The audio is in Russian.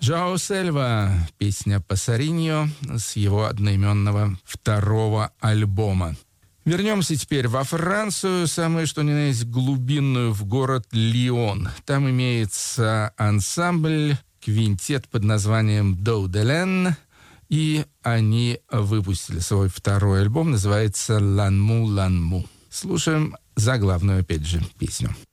Джао Сельва, песня «Пасариньо» с его одноименного второго альбома. Вернемся теперь во Францию, самое что ни на есть глубинную, в город Лион. Там имеется ансамбль, квинтет под названием «Доу де Лен», и они выпустили свой второй альбом, называется «Ланму Ланму». Слушаем заглавную, опять же, песню.